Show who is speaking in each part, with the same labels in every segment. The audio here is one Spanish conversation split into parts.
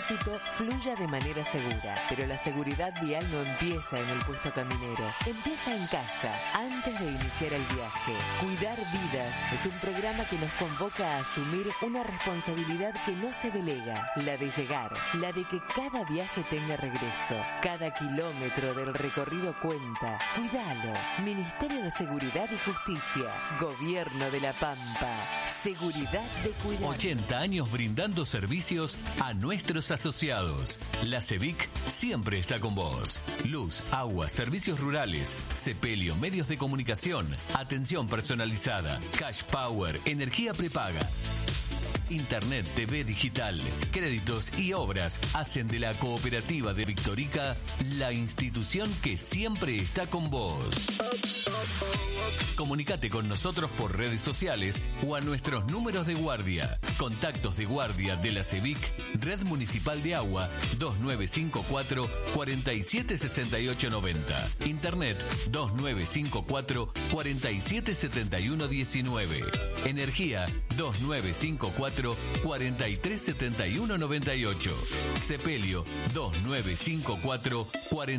Speaker 1: tránsito fluya de manera segura. Pero la seguridad vial no empieza en el puesto caminero, empieza en casa, antes de iniciar el viaje. Cuidar vidas es un programa que nos convoca a asumir una responsabilidad que no se delega, la de llegar, la de que cada viaje tenga regreso. Cada kilómetro del recorrido cuenta. Cuidalo. Ministerio de Seguridad y Justicia. Gobierno de La Pampa. Seguridad de cuidar.
Speaker 2: 80 años brindando servicios a nuestros asociados. La CEVIC siempre está con vos. Luz, agua, servicios rurales, sepelio, medios de comunicación, atención personalizada, cash power, energía prepaga. Internet, TV digital, créditos y obras hacen de la Cooperativa de Victorica la institución que siempre está con vos. Comunicate con nosotros por redes sociales o a nuestros números de guardia. Contactos de guardia de la CEVIC, Red Municipal de Agua, 2954 476890. Internet 2954 477119. Energía 2954 437198. Sepelio 2954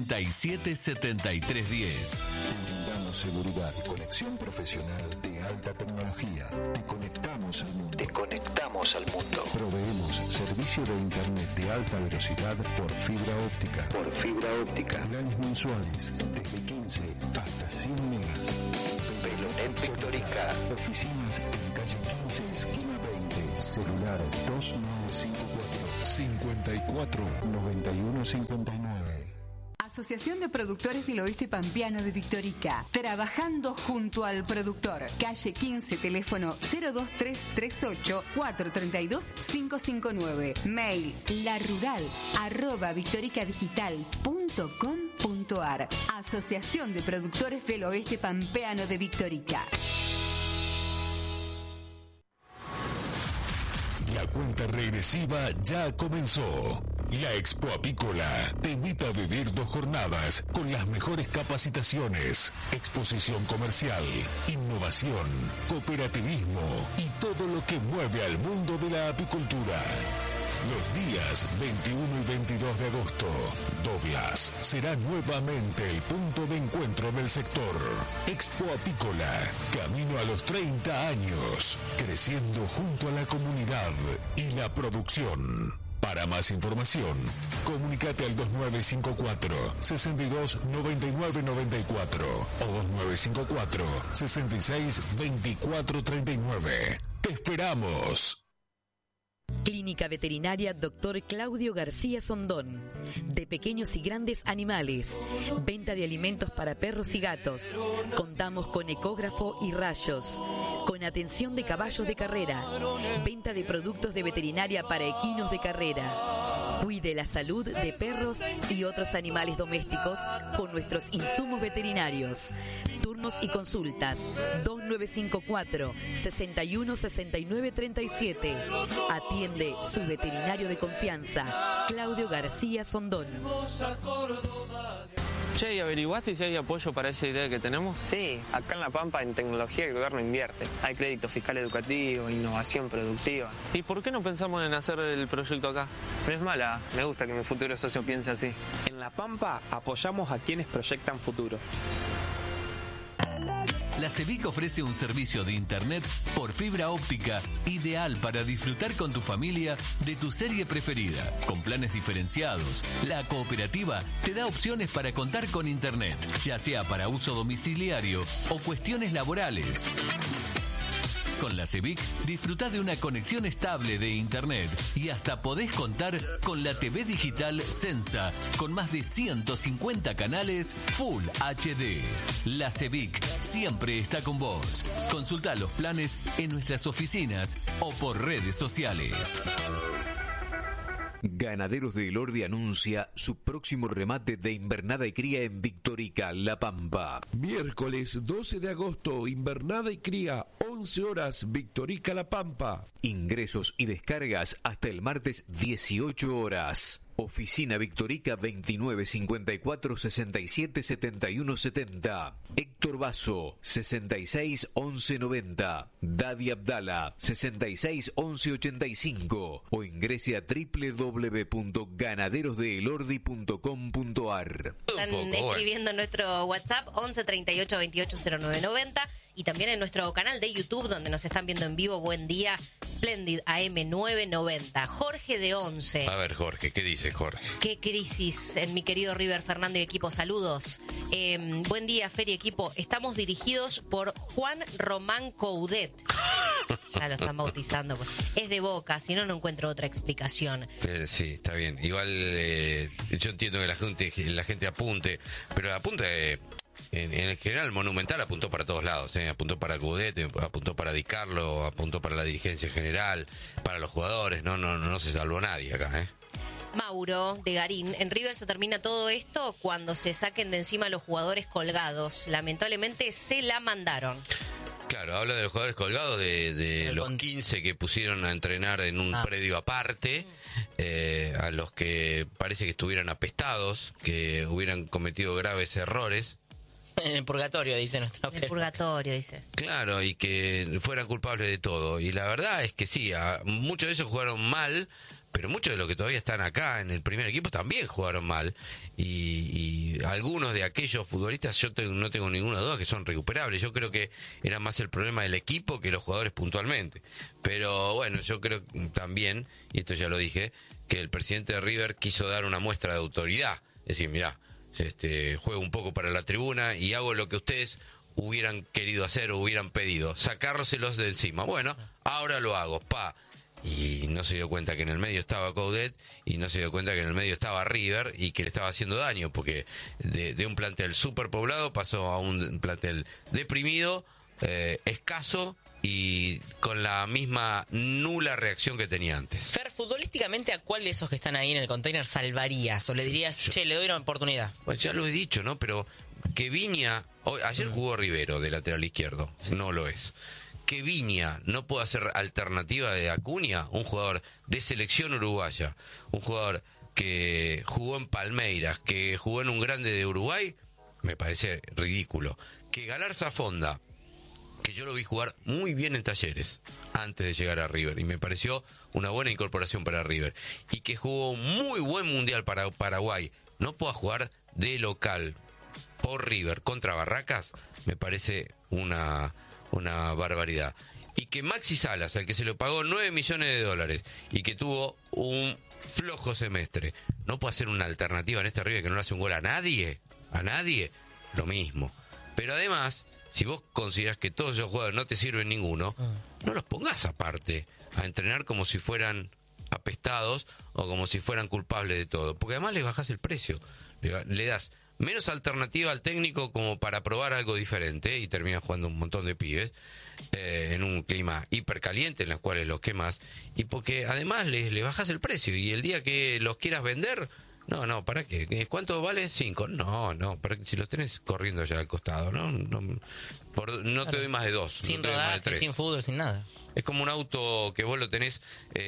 Speaker 2: 477310.
Speaker 3: Brindamos seguridad y conexión profesional de alta tecnología. Te conectamos al mundo. Proveemos servicio de internet de alta velocidad por fibra óptica. Planes mensuales desde 15 hasta 100 megas.
Speaker 4: Velonet Victorica.
Speaker 3: Oficinas en calle 15, esquina 20. Celular 2954 54 9159.
Speaker 5: Asociación de Productores del Oeste Pampeano de Victorica. Trabajando junto al productor. Calle 15, teléfono 02338 432 559. Mail larural@victoricadigital.com.ar. Asociación de Productores del Oeste Pampeano de Victorica.
Speaker 3: La cuenta regresiva ya comenzó. La Expo Apícola te invita a vivir 2 jornadas con las mejores capacitaciones, exposición comercial, innovación, cooperativismo y todo lo que mueve al mundo de la apicultura. Los días 21 y 22 de agosto, Douglas será nuevamente el punto de encuentro del sector. Expo Apícola, camino a los 30 años, creciendo junto a la comunidad y la producción. Para más información, comunícate al 2954 62 99 94 o 2954 66 24 39. ¡Te esperamos!
Speaker 6: Clínica Veterinaria Dr. Claudio García Sondón. De pequeños y grandes animales. Venta de alimentos para perros y gatos. Contamos con ecógrafo y rayos. Con atención de caballos de carrera. Venta de productos de veterinaria para equinos de carrera. Cuide la salud de perros y otros animales domésticos con nuestros insumos veterinarios. Turnos y consultas 2954 61 69 37. Atiende su veterinario de confianza, Claudio García Sondón.
Speaker 7: Che, ¿y averiguaste si hay apoyo para esa idea que tenemos?
Speaker 8: Sí, acá en La Pampa en tecnología el gobierno invierte. Hay crédito fiscal educativo, innovación productiva.
Speaker 7: ¿Y por qué no pensamos en hacer el proyecto acá?
Speaker 8: No es mala, me gusta que mi futuro socio piense así.
Speaker 9: En La Pampa apoyamos a quienes proyectan futuro.
Speaker 2: La CEVIC ofrece un servicio de internet por fibra óptica ideal para disfrutar con tu familia de tu serie preferida. Con planes diferenciados, la cooperativa te da opciones para contar con internet, ya sea para uso domiciliario o cuestiones laborales. Con la CEVIC disfrutá de una conexión estable de internet y hasta podés contar con la TV digital Sensa con más de 150 canales Full HD. La CEVIC siempre está con vos. Consultá los planes en nuestras oficinas o por redes sociales.
Speaker 10: Ganaderos de Elordi anuncia su próximo remate de invernada y cría en Victorica, La Pampa.
Speaker 11: Miércoles 12 de agosto, invernada y cría, 11 horas, Victorica, La Pampa.
Speaker 10: Ingresos y descargas hasta el martes 18 horas. Oficina Victorica 2954 67 71 70. Héctor Basso 66 11 90. Dadi Abdala 66 11 85. O ingrese a www.ganaderosdeelordi.com.ar.
Speaker 12: Están escribiendo en nuestro WhatsApp 11 38 28 09 90 y también en nuestro canal de YouTube donde nos están viendo en vivo. Buen día, Splendid AM 990. Jorge de 11.
Speaker 13: A ver, Jorge, ¿qué dice Jorge?
Speaker 12: Qué crisis en mi querido River, Fernando y equipo. Saludos. Buen día, Fer y equipo. Estamos dirigidos por Juan Román Coudet. Ya lo están bautizando. Es de Boca, si no, no encuentro otra explicación.
Speaker 13: Sí, está bien. Igual yo entiendo que la gente apunte, pero apunte... En el general, Monumental apuntó para todos lados, apuntó para Coudet, apuntó para Di Carlo, apuntó para la dirigencia general, para los jugadores, no se salvó nadie acá,
Speaker 12: Mauro de Garín, en River se termina todo esto cuando se saquen de encima los jugadores colgados. Lamentablemente se la mandaron.
Speaker 13: Claro, habla de los jugadores colgados, de los 15 que pusieron a entrenar en un predio aparte, a los que parece que estuvieran apestados, que hubieran cometido graves errores.
Speaker 14: En el purgatorio, dice nuestra.
Speaker 12: En el purgatorio, dice.
Speaker 13: Claro, y que fueran culpables de todo. Y la verdad es que sí, muchos de ellos jugaron mal, pero muchos de los que todavía están acá en el primer equipo también jugaron mal. Y algunos de aquellos futbolistas yo no tengo ninguna duda que son recuperables. Yo creo que era más el problema del equipo que los jugadores puntualmente. Pero bueno, yo creo también, y esto ya lo dije, que el presidente de River quiso dar una muestra de autoridad. Es decir, mirá, juego un poco para la tribuna y hago lo que ustedes hubieran querido hacer o hubieran pedido, sacárselos de encima. Bueno, ahora lo hago, Y no se dio cuenta que en el medio estaba Coudet y no se dio cuenta que en el medio estaba River y que le estaba haciendo daño, porque de un plantel superpoblado pasó a un plantel deprimido, escaso y con la misma nula reacción que tenía antes.
Speaker 14: Fer, futbolísticamente, ¿a cuál de esos que están ahí en el container salvarías? ¿O le dirías, le doy una oportunidad?
Speaker 13: Pues ya lo he dicho, ¿no? Pero que Viña... Ayer jugó Rivero de lateral izquierdo, no lo es. Que Viña no pueda ser alternativa de Acuña, un jugador de selección uruguaya, un jugador que jugó en Palmeiras, que jugó en un grande de Uruguay, me parece ridículo. Que Galarza Fonda, que yo lo vi jugar muy bien en Talleres antes de llegar a River y me pareció una buena incorporación para River, y que jugó un muy buen mundial para Paraguay, no pueda jugar de local por River contra Barracas, me parece una barbaridad. Y que Maxi Salas, al que se le pagó $9 millones y que tuvo un flojo semestre, no puede ser una alternativa en este River que no le hace un gol a nadie, lo mismo. Pero además, si vos considerás que todos esos jugadores no te sirven ninguno, no los pongas aparte a entrenar como si fueran apestados o como si fueran culpables de todo, porque además les bajás el precio, le das menos alternativa al técnico como para probar algo diferente y terminas jugando un montón de pibes en un clima hipercaliente en los cuales los quemas, y porque además le bajas el precio, y el día que los quieras vender, no, ¿para qué? ¿Cuánto vale? 5. No, para que si los tenés corriendo allá al costado, no te doy más de 2.
Speaker 14: Sin rodaje, sin fútbol, sin nada.
Speaker 13: Es como un auto que vos lo tenés,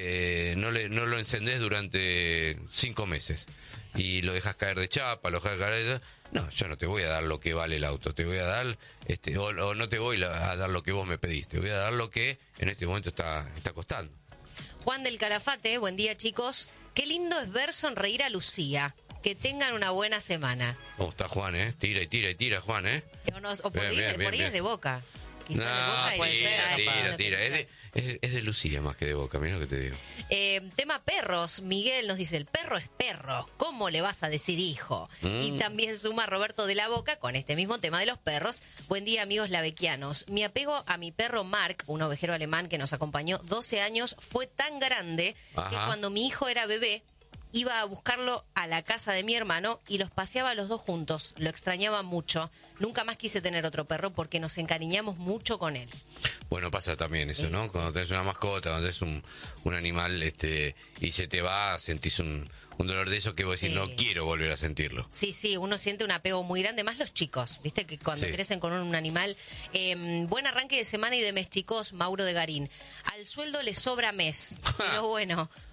Speaker 13: no lo encendés durante 5 meses y lo dejas caer de chapa, lo dejas caer de... No, yo no te voy a dar lo que vale el auto, te voy a dar, o no te voy a dar lo que vos me pediste, te voy a dar lo que en este momento está costando.
Speaker 12: Juan del Calafate, buen día chicos. Qué lindo es ver sonreír a Lucía. Que tengan una buena semana.
Speaker 13: ¿Cómo está Juan, Tira y tira, Juan,
Speaker 12: O por ahí es de Boca. Quizás de Boca
Speaker 14: puede ser.
Speaker 13: Tira. Es de Lucía más que de Boca, mira lo que te digo.
Speaker 12: Tema perros. Miguel nos dice, el perro es perro. ¿Cómo le vas a decir hijo? Y también suma Roberto de la Boca con este mismo tema de los perros. Buen día, amigos lavequianos. Mi apego a mi perro Mark, un ovejero alemán que nos acompañó 12 años, fue tan grande que cuando mi hijo era bebé, iba a buscarlo a la casa de mi hermano y los paseaba a los dos juntos. Lo extrañaba mucho. Nunca más quise tener otro perro porque nos encariñamos mucho con él.
Speaker 13: Bueno, pasa también eso, ¿no? Cuando tenés una mascota, cuando tenés un animal y se te va, sentís un dolor de eso que vos decís, no quiero volver a sentirlo.
Speaker 12: Sí, uno siente un apego muy grande, más los chicos, ¿viste? Que cuando crecen con un animal. Buen arranque de semana y de mes, chicos. Mauro de Garín. Al sueldo le sobra mes, pero bueno...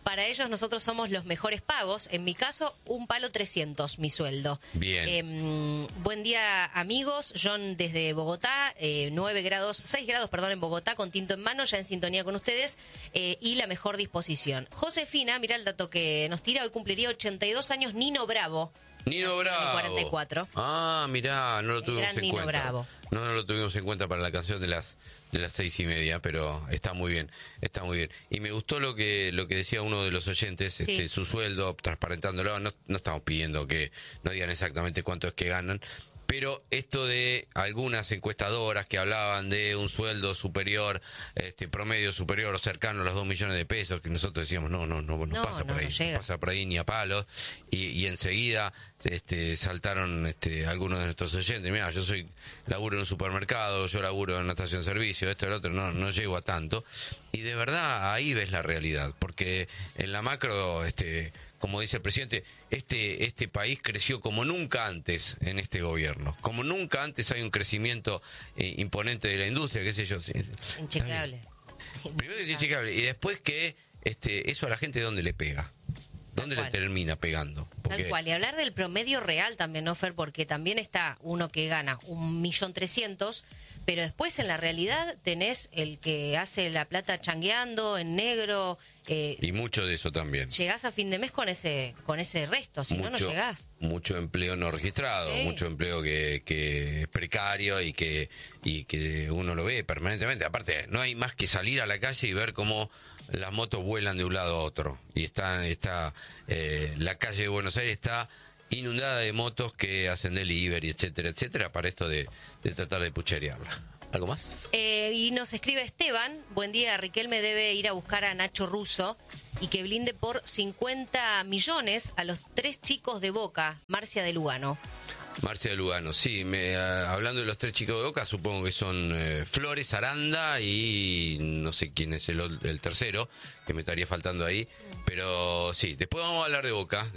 Speaker 12: Para ellos nosotros somos los mejores pagos. En mi caso, un palo 300 mi sueldo.
Speaker 13: Bien.
Speaker 12: Buen día, amigos. John desde Bogotá, 6 grados en Bogotá, con tinto en mano, ya en sintonía con ustedes, y la mejor disposición. Josefina, mira el dato que nos tira, hoy cumpliría 82 años Nino Bravo.
Speaker 13: Nino Bravo.
Speaker 12: 44.
Speaker 13: Ah, mirá, no lo tuvimos en
Speaker 12: Nino
Speaker 13: cuenta.
Speaker 12: Bravo.
Speaker 13: No lo tuvimos en cuenta para la canción de las 6:30, pero está muy bien, está muy bien. Y me gustó lo que decía uno de los oyentes,
Speaker 12: Sí.
Speaker 13: Su sueldo, transparentándolo. No estamos pidiendo que no digan exactamente cuánto es que ganan, pero esto de algunas encuestadoras que hablaban de un sueldo superior, promedio superior o cercano a los 2 millones de pesos, que nosotros decíamos, no pasa por ahí, no pasa por ahí ni a palos, y enseguida saltaron algunos de nuestros oyentes, mira, yo laburo en un supermercado, yo laburo en una estación de servicio, esto y lo otro, no llego a tanto, y de verdad ahí ves la realidad, porque en la macro, como dice el presidente, este país creció como nunca antes en este gobierno. Como nunca antes hay un crecimiento imponente de la industria, qué sé yo.
Speaker 12: Inchecable.
Speaker 13: Primero que es inchecable, y después que eso a la gente ¿dónde le pega? ¿Dónde le termina pegando? Porque...
Speaker 12: Tal cual. Y hablar del promedio real también, ¿no, Fer? Porque también está uno que gana 1.300.000, pero después en la realidad tenés el que hace la plata changueando en negro.
Speaker 13: Y mucho de eso también.
Speaker 12: Llegás a fin de mes con ese resto, si no llegás.
Speaker 13: Mucho empleo no registrado,
Speaker 12: Sí.
Speaker 13: mucho empleo que es precario y que uno lo ve permanentemente. Aparte, no hay más que salir a la calle y ver cómo las motos vuelan de un lado a otro. Y está la calle de Buenos Aires está inundada de motos que hacen delivery, etcétera, etcétera, para esto de tratar de pucherearla. ¿Algo más?
Speaker 12: Y nos escribe Esteban, buen día, Riquelme debe ir a buscar a Nacho Russo y que blinde por 50 millones a los 3 chicos de Boca, Marcia de Lugano.
Speaker 13: Marcia de Lugano, sí, hablando de los 3 chicos de Boca, supongo que son Flores, Aranda y no sé quién es el tercero, que me estaría faltando ahí, pero sí, después vamos a hablar de Boca,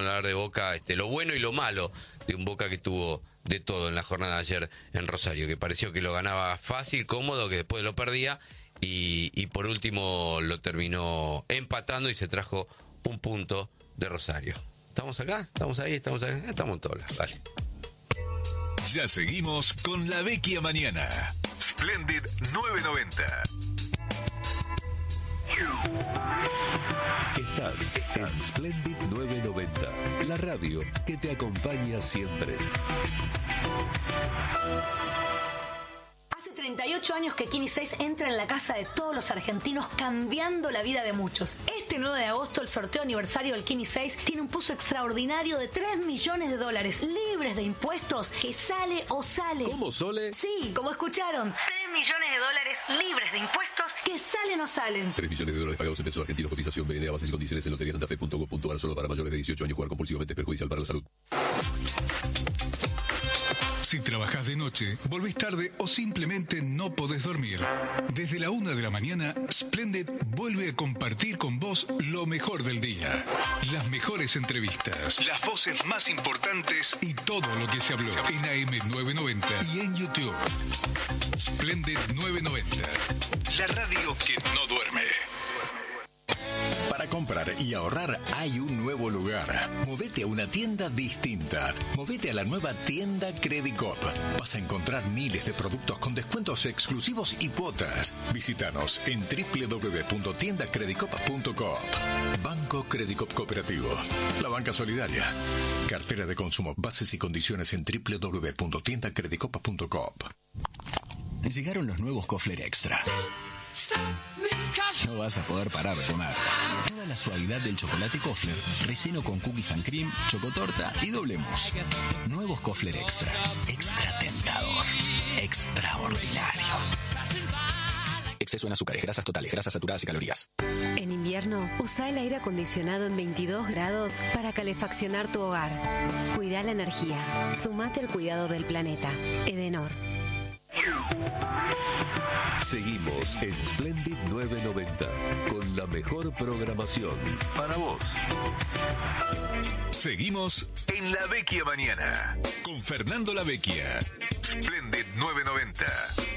Speaker 13: lo bueno y lo malo de un Boca que tuvo de todo en la jornada de ayer en Rosario, que pareció que lo ganaba fácil, cómodo, que después lo perdía y por último lo terminó empatando y se trajo un punto de Rosario. ¿Estamos acá? ¿Estamos ahí? ¿Estamos acá? Estamos en todas las. Vale.
Speaker 3: Ya seguimos con La Vecchia Mañana. Splendid 990.
Speaker 11: Estás en Splendid 990, la radio que te acompaña siempre.
Speaker 15: Hace 38 años que Kini 6 entra en la casa de todos los argentinos, cambiando la vida de muchos. Este 9 de agosto, el sorteo aniversario del Kini 6 tiene un pozo extraordinario de $3 millones libres de impuestos, que sale o sale.
Speaker 11: ¿Cómo, Sole?
Speaker 15: Sí, como escucharon, $3 millones libres de impuestos, que salen o salen.
Speaker 11: $3 millones pagados en pesos argentinos. Cotización BNA, bases y condiciones en loteriasantafe.gov.ar. Solo para mayores de 18 años. Jugar compulsivamente es perjudicial para la salud.
Speaker 3: Si trabajas de noche, volvés tarde o simplemente no podés dormir, desde la 1 de la mañana, Splendid vuelve a compartir con vos lo mejor del día. Las mejores entrevistas, las voces más importantes y todo lo que se habló en AM990 y en YouTube. Splendid 990, la radio que no duerme.
Speaker 16: Para comprar y ahorrar hay un nuevo lugar. Movete a una tienda distinta. Movete a la nueva tienda Credicop. Vas a encontrar miles de productos con descuentos exclusivos y cuotas. Visítanos en www.tiendacredicop.coop. Banco Credicop Cooperativo. La banca solidaria. Cartera de consumo. Bases y condiciones en www.tiendacredicop.coop.
Speaker 17: Llegaron los nuevos Kofler Extra. No vas a poder parar de comer. Toda la suavidad del chocolate Kofler, relleno con cookies and cream, chocotorta y doble mousse. Nuevos Kofler Extra. Extra tentador. Extraordinario. Exceso en azúcares, grasas totales, grasas saturadas y calorías.
Speaker 18: En invierno, usa el aire acondicionado en 22 grados para calefaccionar tu hogar. Cuida la energía. Sumate al cuidado del planeta. Edenor.
Speaker 11: Seguimos en Splendid 990 con la mejor programación para vos.
Speaker 3: Seguimos en La Vecchia Mañana con Fernando La Vecchia. Splendid 990.